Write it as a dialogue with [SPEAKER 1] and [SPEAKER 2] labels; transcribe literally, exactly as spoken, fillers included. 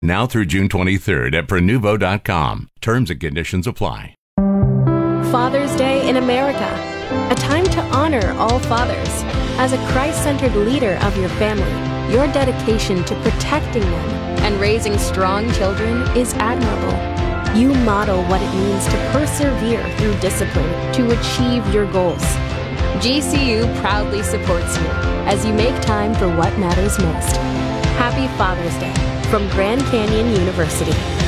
[SPEAKER 1] Now through June twenty-third at Prenuvo dot com. Terms and conditions apply.
[SPEAKER 2] Father's Day in America. A time to honor all fathers. As a Christ-centered leader of your family, your dedication to protecting them and raising strong children is admirable. You model what it means to persevere through discipline to achieve your goals. G C U proudly supports you as you make time for what matters most. Happy Father's Day from Grand Canyon University.